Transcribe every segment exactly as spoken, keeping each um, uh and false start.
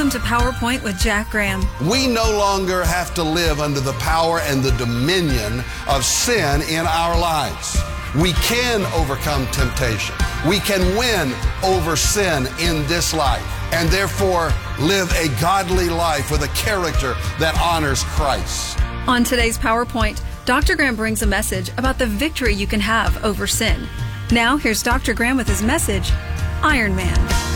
Welcome to PowerPoint with Jack Graham. We no longer have to live under the power and the dominion of sin in our lives. We can overcome temptation. We can win over sin in this life, and therefore live a godly life with a character that honors Christ. On today's PowerPoint, Doctor Graham brings a message about the victory you can have over sin. Now, here's Doctor Graham with his message, Iron Man.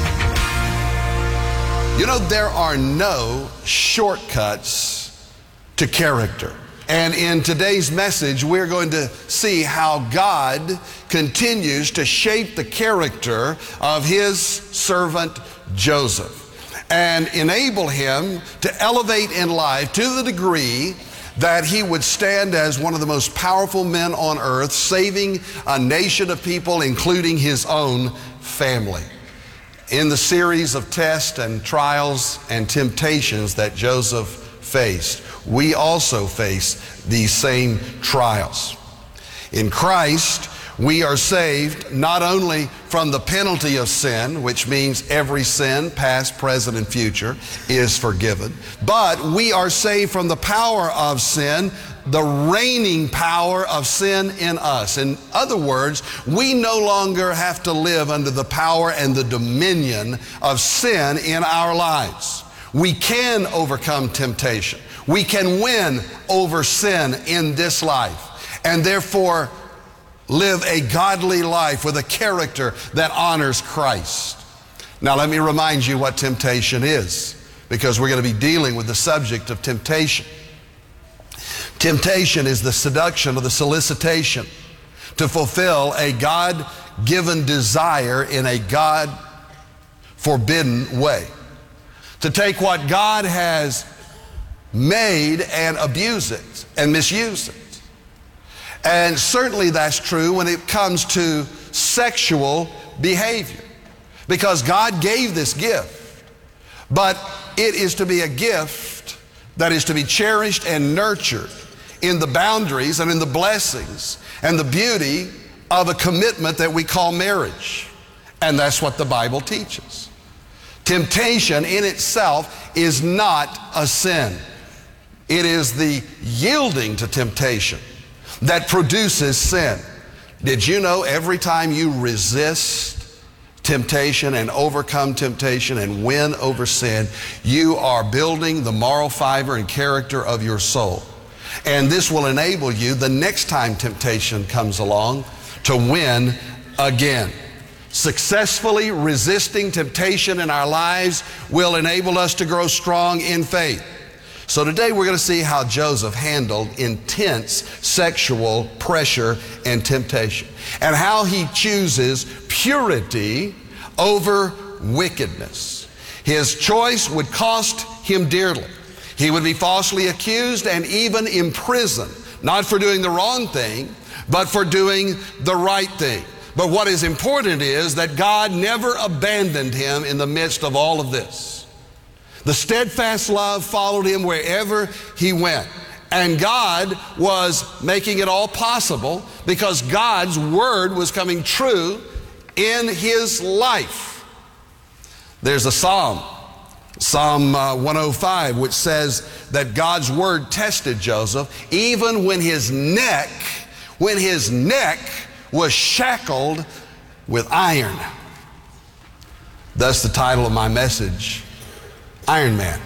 You know, there are no shortcuts to character. And in today's message, we're going to see how God continues to shape the character of his servant Joseph and enable him to elevate in life to the degree that he would stand as one of the most powerful men on earth, saving a nation of people, including his own family. In the series of tests and trials and temptations that Joseph faced, we also face these same trials. In Christ, we are saved not only from the penalty of sin, which means every sin, past, present, and future, is forgiven, but we are saved from the power of sin, the reigning power of sin in us. In other words, we no longer have to live under the power and the dominion of sin in our lives. We can overcome temptation. We can win over sin in this life, and therefore live a godly life with a character that honors Christ. Now, let me remind you what temptation is, because we're going to be dealing with the subject of temptation. Temptation is the seduction or the solicitation to fulfill a God-given desire in a God-forbidden way. To take what God has made and abuse it and misuse it. And certainly that's true when it comes to sexual behavior, because God gave this gift, but it is to be a gift that is to be cherished and nurtured in the boundaries and in the blessings and the beauty of a commitment that we call marriage. And that's what the Bible teaches. Temptation in itself is not a sin. It is the yielding to temptation that produces sin. Did you know every time you resist temptation and overcome temptation and win over sin, you are building the moral fiber and character of your soul? And this will enable you the next time temptation comes along to win again. Successfully resisting temptation in our lives will enable us to grow strong in faith. So today we're going to see how Joseph handled intense sexual pressure and temptation, and how he chooses purity over wickedness. His choice would cost him dearly. He would be falsely accused and even imprisoned, not for doing the wrong thing, but for doing the right thing. But what is important is that God never abandoned him in the midst of all of this. The steadfast love followed him wherever he went. And God was making it all possible because God's word was coming true in his life. There's a psalm, Psalm uh, one oh five, which says that God's word tested Joseph even when his neck, when his neck was shackled with iron. Thus the title of my message, Iron Man.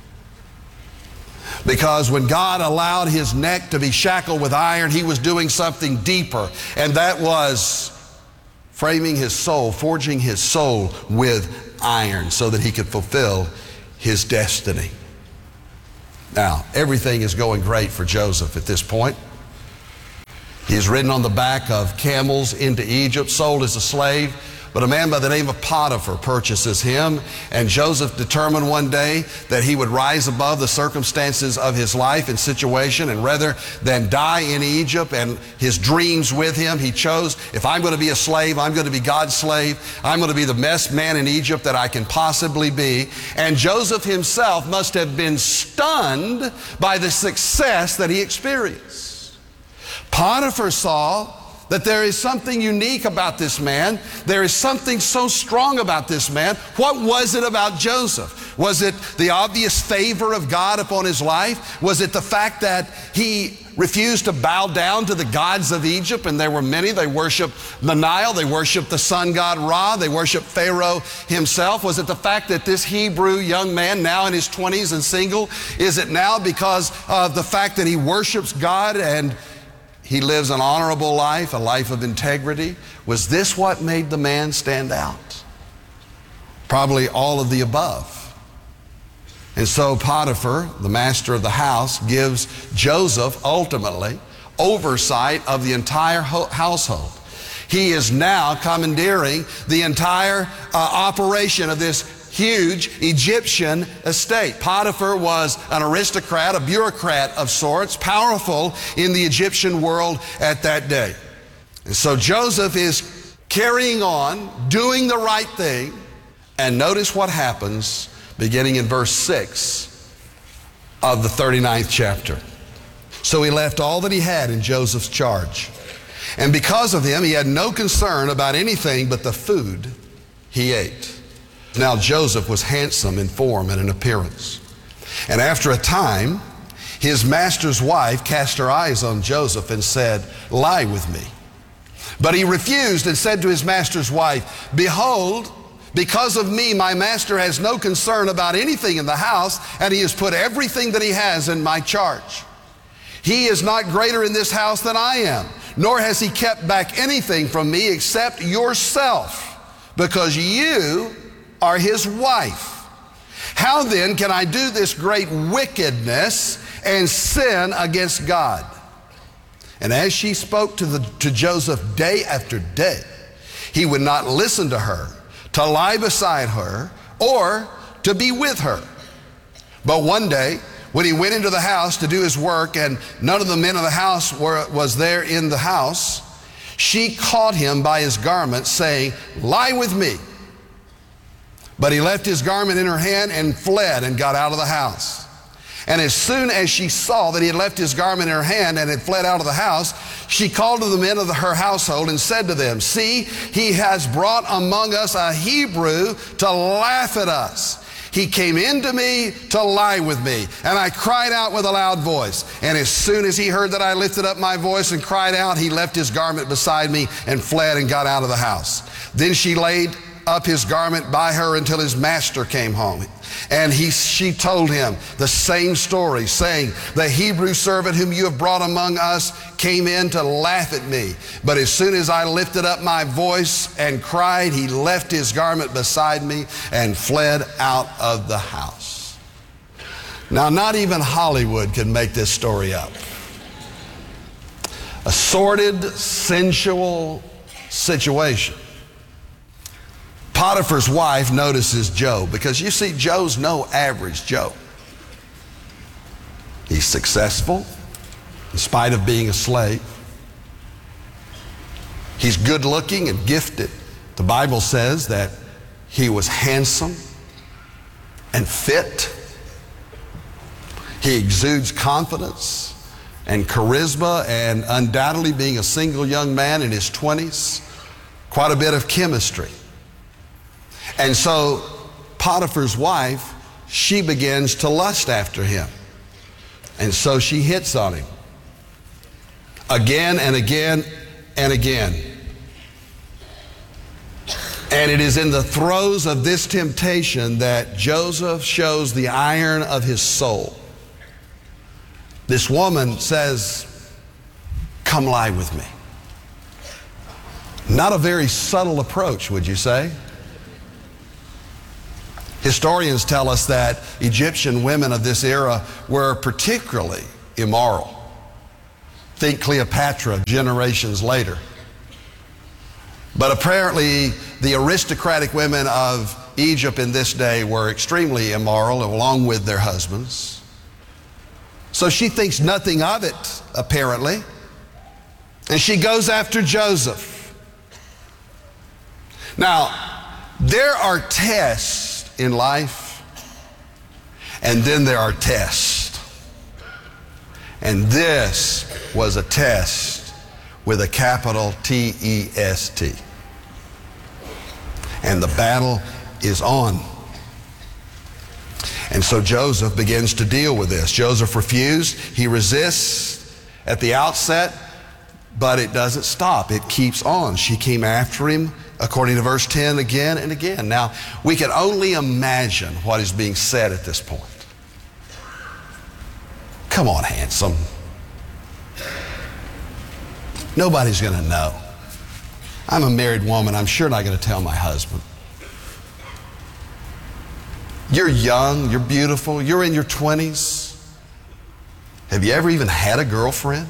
Because when God allowed his neck to be shackled with iron, he was doing something deeper, and that was framing his soul, forging his soul with iron so that he could fulfill his destiny. Now, everything is going great for Joseph at this point. He is ridden on the back of camels into Egypt, sold as a slave. But a man by the name of Potiphar purchases him, and Joseph determined one day that he would rise above the circumstances of his life and situation, and rather than die in Egypt and his dreams with him, he chose, if I'm going to be a slave, I'm going to be God's slave. I'm going to be the best man in Egypt that I can possibly be. And Joseph himself must have been stunned by the success that he experienced. Potiphar saw that there is something unique about this man. There is something so strong about this man. What was it about Joseph? Was it the obvious favor of God upon his life? Was it the fact that he refused to bow down to the gods of Egypt? And there were many. They worshiped the Nile. They worshiped the sun god Ra. They worshiped Pharaoh himself. Was it the fact that this Hebrew young man, now in his twenties and single, is it now because of the fact that he worships God and he lives an honorable life, a life of integrity? Was this what made the man stand out? Probably all of the above. And so Potiphar, the master of the house, gives Joseph ultimately oversight of the entire household. He is now commandeering the entire uh, operation of this huge Egyptian estate. Potiphar was an aristocrat, a bureaucrat of sorts, powerful in the Egyptian world at that day. And so Joseph is carrying on, doing the right thing, and notice what happens beginning in verse six of the thirty-ninth chapter. So he left all that he had in Joseph's charge. And because of him, he had no concern about anything but the food he ate. Now Joseph was handsome in form and in appearance. And after a time, his master's wife cast her eyes on Joseph and said, "Lie with me." But he refused and said to his master's wife, "Behold, because of me, my master has no concern about anything in the house, and he has put everything that he has in my charge. He is not greater in this house than I am, nor has he kept back anything from me except yourself, because you are his wife. How then can I do this great wickedness and sin against God?" And as she spoke to, the, to Joseph day after day, he would not listen to her, to lie beside her, or to be with her. But one day, when he went into the house to do his work, and none of the men of the house were, was there in the house, she caught him by his garment, saying, "Lie with me." But he left his garment in her hand and fled and got out of the house. And as soon as she saw that he had left his garment in her hand and had fled out of the house, she called to the men of the, her household and said to them, "See, he has brought among us a Hebrew to laugh at us. He came in to me to lie with me, and I cried out with a loud voice. And as soon as he heard that I lifted up my voice and cried out, he left his garment beside me and fled and got out of the house. Then she laid up his garment by her until his master came home. And he, she told him the same story, saying, "The Hebrew servant whom you have brought among us came in to laugh at me. But as soon as I lifted up my voice and cried, he left his garment beside me and fled out of the house." Now, not even Hollywood can make this story up. A sordid, sensual situation. Potiphar's wife notices Joe, because you see, Joe's no average Joe. He's successful in spite of being a slave. He's good looking and gifted. The Bible says that he was handsome and fit. He exudes confidence and charisma, and undoubtedly, being a single young man in his twenties, quite a bit of chemistry. And so Potiphar's wife, she begins to lust after him. And so she hits on him again and again and again. And it is in the throes of this temptation that Joseph shows the iron of his soul. This woman says, "Come lie with me." Not a very subtle approach, would you say? Historians tell us that Egyptian women of this era were particularly immoral. Think Cleopatra generations later. But apparently the aristocratic women of Egypt in this day were extremely immoral, along with their husbands. So she thinks nothing of it, apparently. And she goes after Joseph. Now, there are tests in life, and then there are tests. And this was a test with a capital T E S T. And the battle is on. And so Joseph begins to deal with this. Joseph refused. He resists at the outset, but it doesn't stop. It keeps on. She came after him, according to verse ten, again and again. Now, we can only imagine what is being said at this point. Come on, handsome. Nobody's going to know. I'm a married woman. I'm sure not going to tell my husband. You're young. You're beautiful. You're in your twenties. Have you ever even had a girlfriend?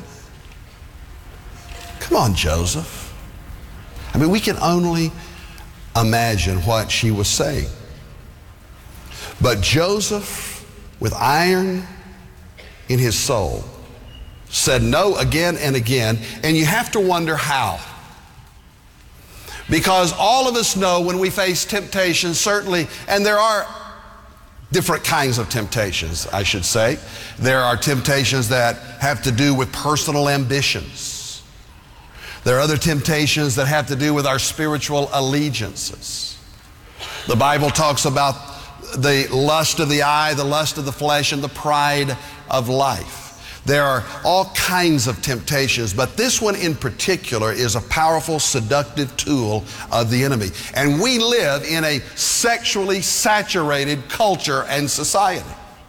Come on, Joseph. I mean, we can only imagine what she was saying. But Joseph, with iron in his soul, said no again and again, and you have to wonder how. Because all of us know when we face temptation, certainly, and there are different kinds of temptations, I should say. There are temptations that have to do with personal ambitions. There are other temptations that have to do with our spiritual allegiances. The Bible talks about the lust of the eye, the lust of the flesh, and the pride of life. There are all kinds of temptations, but this one in particular is a powerful, seductive tool of the enemy. And we live in a sexually saturated culture and society.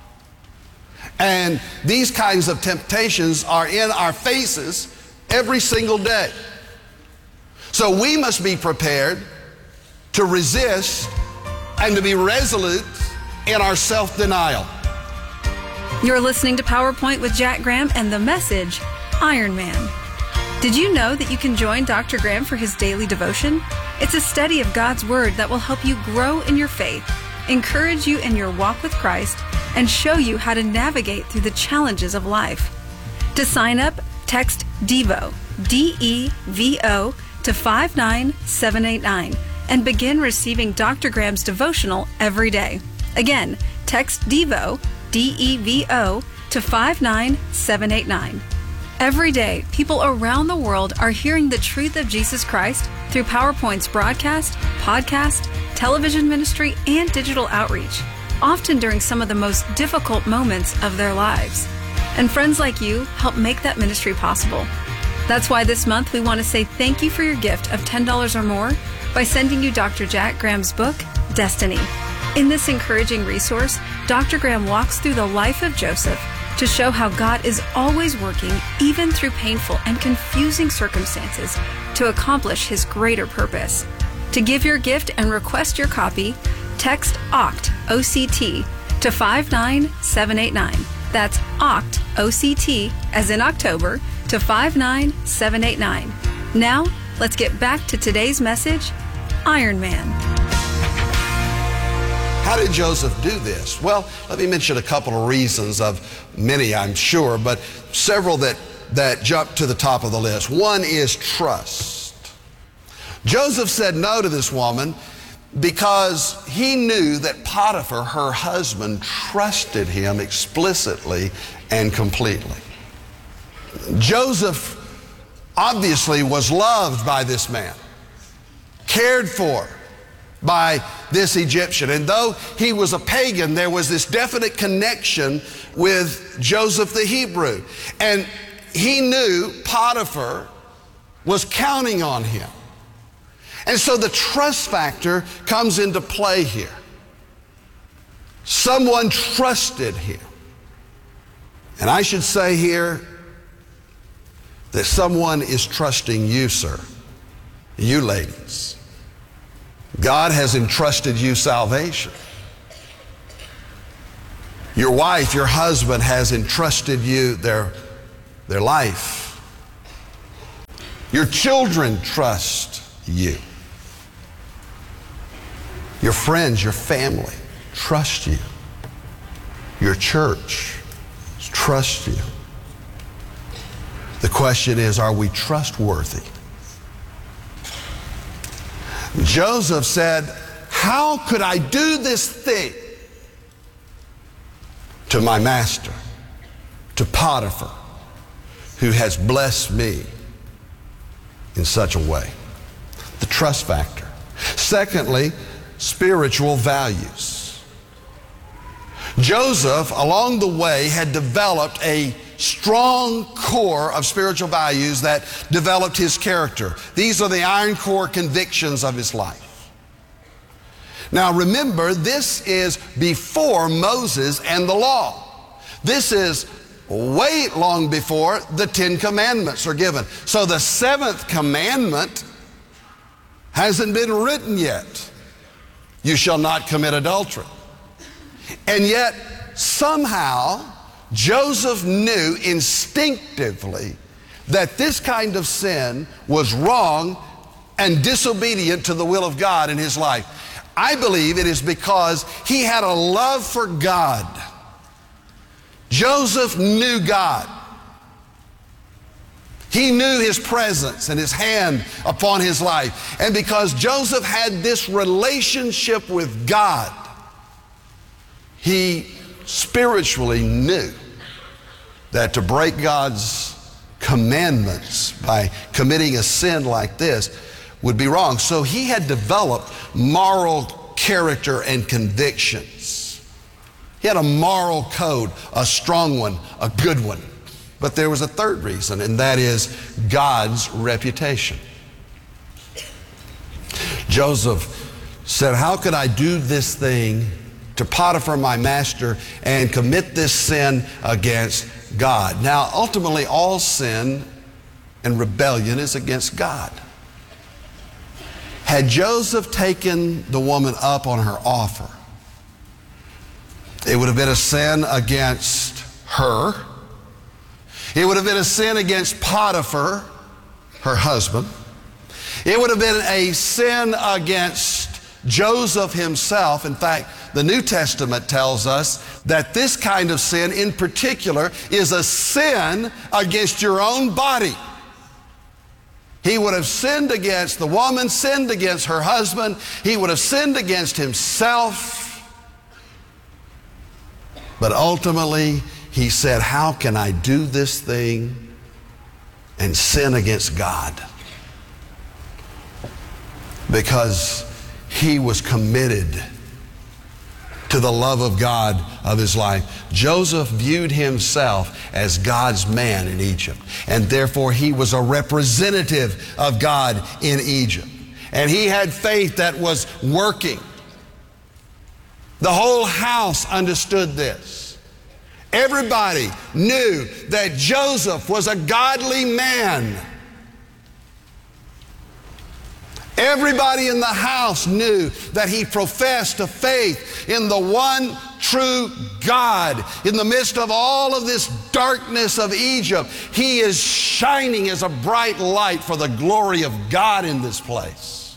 And these kinds of temptations are in our faces every single day. So we must be prepared to resist and to be resolute in our self-denial. You're listening to PowerPoint with Jack Graham and the message, Iron Man. Did you know that you can join Doctor Graham for his daily devotion? It's a study of God's Word that will help you grow in your faith, encourage you in your walk with Christ, and show you how to navigate through the challenges of life. To sign up, text DEVO, D E V O, to five nine seven eight nine and begin receiving Doctor Graham's devotional every day. Again, text DEVO, D E V O, to five nine seven eight nine. Every day, people around the world are hearing the truth of Jesus Christ through PowerPoint's broadcast, podcast, television ministry, and digital outreach, often during some of the most difficult moments of their lives. And friends like you help make that ministry possible. That's why this month we want to say thank you for your gift of ten dollars or more by sending you Doctor Jack Graham's book, Destiny. In this encouraging resource, Doctor Graham walks through the life of Joseph to show how God is always working, even through painful and confusing circumstances, to accomplish His greater purpose. To give your gift and request your copy, text O C T, O C T, to five nine seven eight nine. That's O C T, O C T, as in October, to five nine seven eight nine. Now, let's get back to today's message, Iron Man. How did Joseph do this? Well, let me mention a couple of reasons, of many I'm sure, but several that, that jump to the top of the list. One is trust. Joseph said no to this woman because he knew that Potiphar, her husband, trusted him explicitly and completely. Joseph obviously was loved by this man, cared for by this Egyptian. And though he was a pagan, there was this definite connection with Joseph the Hebrew. And he knew Potiphar was counting on him. And so the trust factor comes into play here. Someone trusted him. And I should say here that someone is trusting you, sir, you ladies. God has entrusted you salvation. Your wife, your husband has entrusted you their, their life. Your children trust you. Your friends, your family trust you. Your church trusts you. The question is, are we trustworthy? Joseph said, how could I do this thing to my master, to Potiphar, who has blessed me in such a way? The trust factor. Secondly, spiritual values. Joseph, along the way, had developed a strong core of spiritual values that developed his character. These are the iron core convictions of his life. Now remember, this is before Moses and the law. This is way long before the Ten Commandments are given. So the seventh commandment hasn't been written yet. You shall not commit adultery. And yet, somehow, Joseph knew instinctively that this kind of sin was wrong and disobedient to the will of God in his life. I believe it is because he had a love for God. Joseph knew God. He knew his presence and his hand upon his life. And because Joseph had this relationship with God, he spiritually knew that to break God's commandments by committing a sin like this would be wrong. So he had developed moral character and convictions. He had a moral code, a strong one, a good one. But there was a third reason, and that is God's reputation. Joseph said, how could I do this thing to Potiphar, my master, and commit this sin against God? Now, ultimately, all sin and rebellion is against God. Had Joseph taken the woman up on her offer, it would have been a sin against her. It would have been a sin against Potiphar, her husband. It would have been a sin against Joseph himself. In fact, the New Testament tells us that this kind of sin in particular is a sin against your own body. He would have sinned against the woman, sinned against her husband. He would have sinned against himself. But ultimately, he said, how can I do this thing and sin against God? Because he was committed to the love of God of his life. Joseph viewed himself as God's man in Egypt, and therefore he was a representative of God in Egypt. And he had faith that was working. The whole house understood this. Everybody knew that Joseph was a godly man. Everybody in the house knew that he professed a faith in the one true God. In the midst of all of this darkness of Egypt, he is shining as a bright light for the glory of God in this place.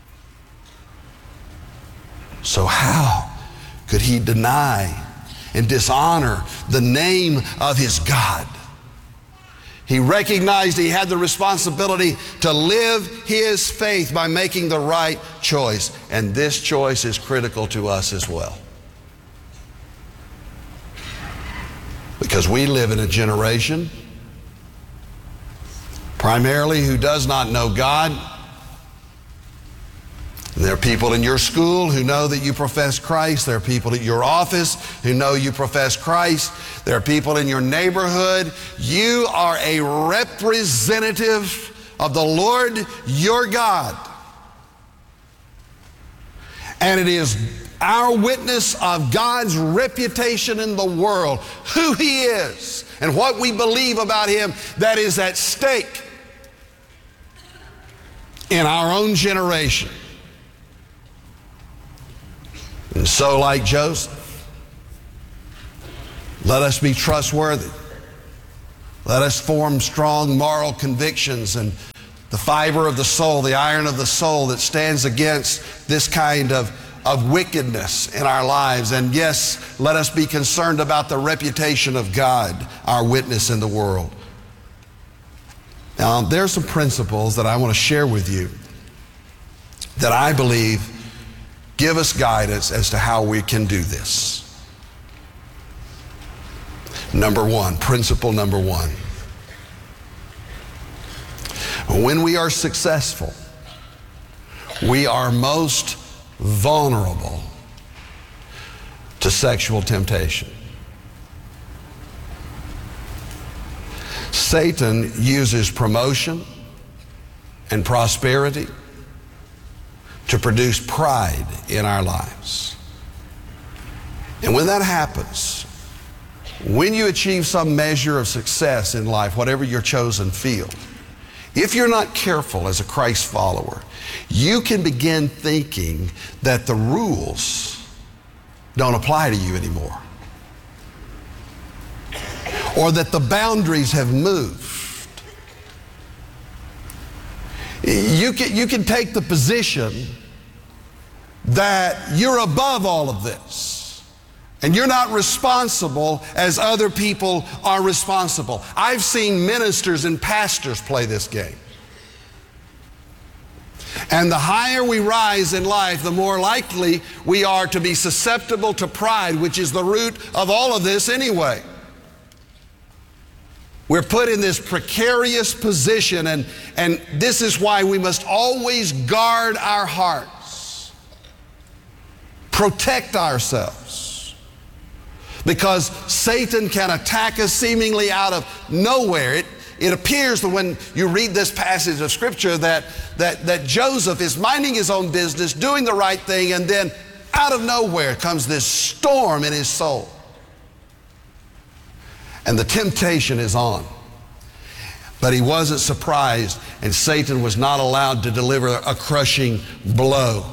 So how could he deny and dishonor the name of his God? He recognized he had the responsibility to live his faith by making the right choice. And this choice is critical to us as well. Because we live in a generation primarily who does not know God. And there are people in your school who know that you profess Christ. There are people at your office who know you profess Christ. There are people in your neighborhood. You are a representative of the Lord your God. And it is our witness of God's reputation in the world, who he is and what we believe about him, that is at stake in our own generation. And so, like Joseph, let us be trustworthy. Let us form strong moral convictions and the fiber of the soul, the iron of the soul that stands against this kind of, of wickedness in our lives. And yes, let us be concerned about the reputation of God, our witness in the world. Now, there are some principles that I want to share with you that I believe give us guidance as to how we can do this. Number one, principle number one. When we are successful, we are most vulnerable to to sexual temptation. Satan uses promotion and prosperity to produce pride in our lives. And when that happens, when you achieve some measure of success in life, whatever your chosen field, if you're not careful as a Christ follower, you can begin thinking that the rules don't apply to you anymore, or that the boundaries have moved. You can, you can take the position that you're above all of this, and you're not responsible as other people are responsible. I've seen ministers and pastors play this game. And the higher we rise in life, the more likely we are to be susceptible to pride, which is the root of all of this anyway. We're put in this precarious position, and, and this is why we must always guard our hearts, protect ourselves, because Satan can attack us seemingly out of nowhere. It, it appears that when you read this passage of Scripture that, that, that Joseph is minding his own business, doing the right thing, and then out of nowhere comes this storm in his soul. And the temptation is on. But he wasn't surprised, and Satan was not allowed to deliver a crushing blow.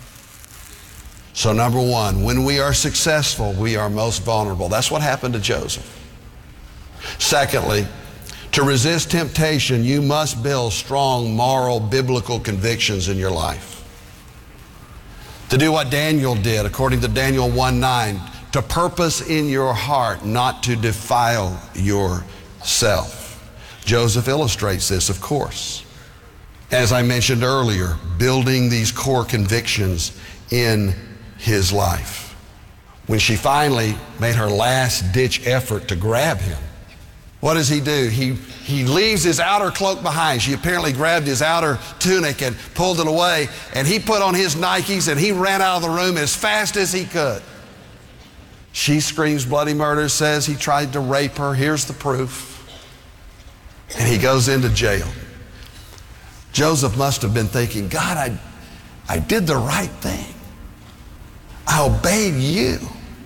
So number one, when we are successful, we are most vulnerable. That's what happened to Joseph. Secondly, to resist temptation, you must build strong moral, biblical convictions in your life. To do what Daniel did, according to Daniel one nine, to purpose in your heart not to defile yourself. Joseph illustrates this, of course. As I mentioned earlier, building these core convictions in his life. When she finally made her last-ditch effort to grab him, what does he do? He, he leaves his outer cloak behind. She apparently grabbed his outer tunic and pulled it away, and he put on his Nikes and he ran out of the room as fast as he could. She screams bloody murder, says he tried to rape her. Here's the proof. And he goes into jail. Joseph must have been thinking, God, I, I did the right thing. I obeyed you.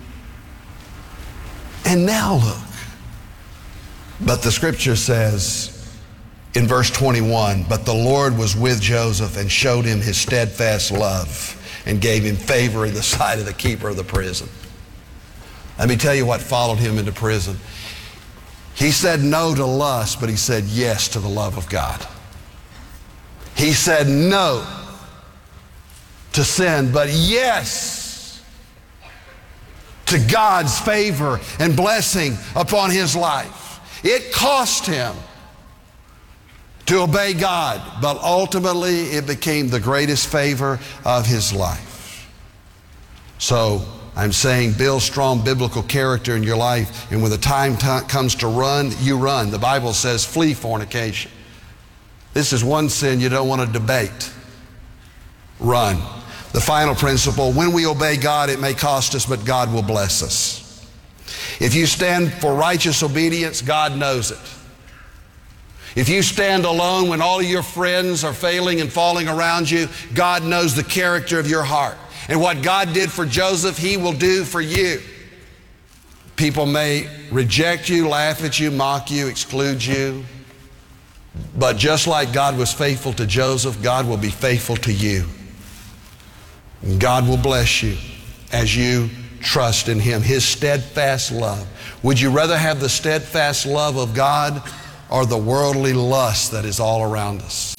And now look. But the Scripture says in verse twenty-one, but the Lord was with Joseph and showed him his steadfast love and gave him favor in the sight of the keeper of the prison. Let me tell you what followed him into prison. He said no to lust, but he said yes to the love of God. He said no to sin, but yes to God's favor and blessing upon his life. It cost him to obey God, but ultimately it became the greatest favor of his life. So I'm saying build strong biblical character in your life, and when the time t- comes to run, you run. The Bible says flee fornication. This is one sin you don't want to debate. Run. The final principle, when we obey God, it may cost us, but God will bless us. If you stand for righteous obedience, God knows it. If you stand alone when all of your friends are failing and falling around you, God knows the character of your heart. And what God did for Joseph, He will do for you. People may reject you, laugh at you, mock you, exclude you. But just like God was faithful to Joseph, God will be faithful to you. And God will bless you as you trust in Him, His steadfast love. Would you rather have the steadfast love of God or the worldly lust that is all around us?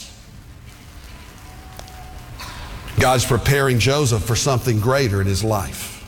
God's preparing Joseph for something greater in his life.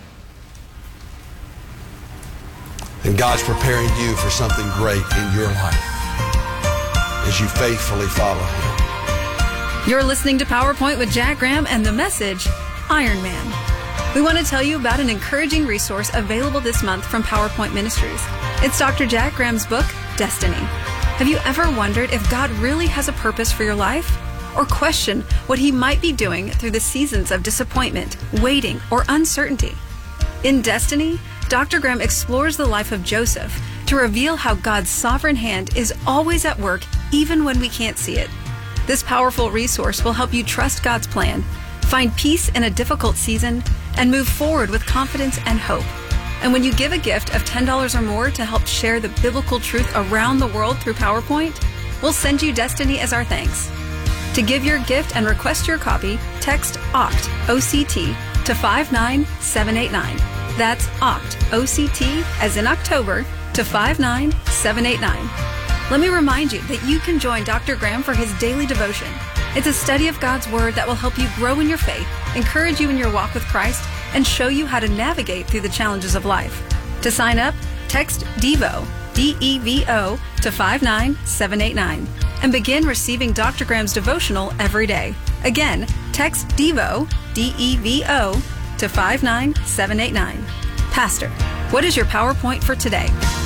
And God's preparing you for something great in your life as you faithfully follow Him. You're listening to PowerPoint with Jack Graham and the message, Iron Man. We want to tell you about an encouraging resource available this month from PowerPoint Ministries. It's Doctor Jack Graham's book, Destiny. Have you ever wondered if God really has a purpose for your life? Or question what He might be doing through the seasons of disappointment, waiting, or uncertainty? In Destiny, Doctor Graham explores the life of Joseph to reveal how God's sovereign hand is always at work, even when we can't see it. This powerful resource will help you trust God's plan, find peace in a difficult season, and move forward with confidence and hope. And when you give a gift of ten dollars or more to help share the biblical truth around the world through PowerPoint, we'll send you Destiny as our thanks. To give your gift and request your copy, text O C T, O C T, to five nine seven eight nine. That's O C T, O C T, as in October, to five nine seven eight nine. Let me remind you that you can join Doctor Graham for his daily devotion. It's a study of God's Word that will help you grow in your faith, encourage you in your walk with Christ, and show you how to navigate through the challenges of life. To sign up, text DEVO, D E V O, to five nine seven eight nine and begin receiving Doctor Graham's devotional every day. Again, text DEVO, D E V O, to five nine seven eight nine. Pastor, what is your PowerPoint for today?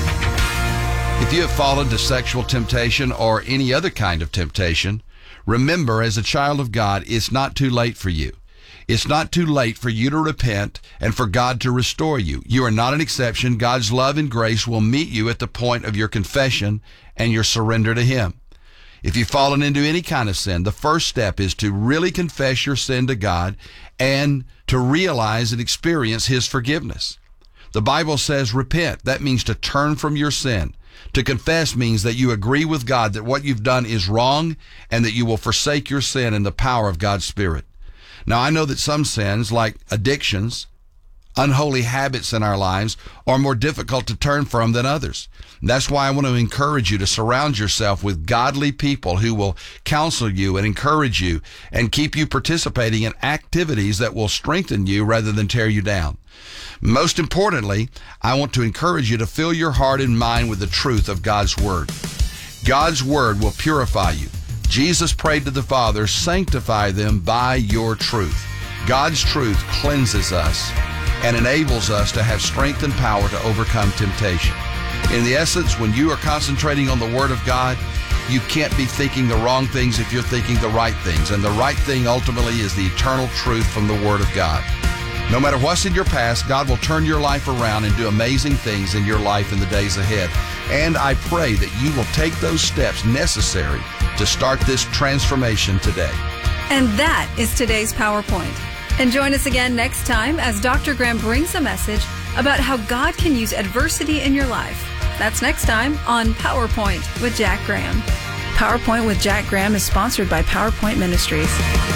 If you have fallen to sexual temptation or any other kind of temptation, remember, as a child of God, it's not too late for you. It's not too late for you to repent and for God to restore you. You are not an exception. God's love and grace will meet you at the point of your confession and your surrender to Him. If you've fallen into any kind of sin, the first step is to really confess your sin to God and to realize and experience His forgiveness. The Bible says repent. That means to turn from your sin. To confess means that you agree with God that what you've done is wrong and that you will forsake your sin in the power of God's Spirit. Now, I know that some sins, like addictions, unholy habits in our lives, are more difficult to turn from than others. That's why I want to encourage you to surround yourself with godly people who will counsel you and encourage you and keep you participating in activities that will strengthen you rather than tear you down. Most importantly, I want to encourage you to fill your heart and mind with the truth of God's Word. God's Word will purify you. Jesus prayed to the Father, sanctify them by your truth. God's truth cleanses us and enables us to have strength and power to overcome temptation. In the essence, when you are concentrating on the Word of God, you can't be thinking the wrong things if you're thinking the right things. And the right thing ultimately is the eternal truth from the Word of God. No matter what's in your past, God will turn your life around and do amazing things in your life in the days ahead. And I pray that you will take those steps necessary to start this transformation today. And that is today's PowerPoint. And join us again next time as Doctor Graham brings a message about how God can use adversity in your life. That's next time on PowerPoint with Jack Graham. PowerPoint with Jack Graham is sponsored by PowerPoint Ministries.